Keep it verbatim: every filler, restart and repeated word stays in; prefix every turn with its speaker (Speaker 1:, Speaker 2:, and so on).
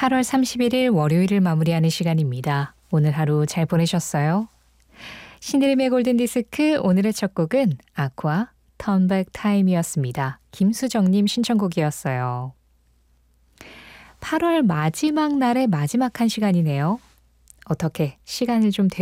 Speaker 1: 팔월 삼십일일 월요일을 마무리하는 시간입니다. 오늘 하루 잘 보내셨어요? 신드림의 골든디스크 오늘의 첫 곡은 아쿠아 턴백 타임이었습니다. 김수정님 신청곡이었어요. 팔월 마지막 날의 마지막 한 시간이네요. 어떻게 시간을 좀